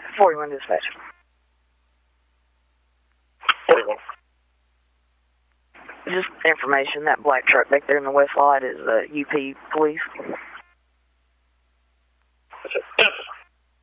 41 dispatch. 41. Just information, that black truck back there in the west lot is UP police.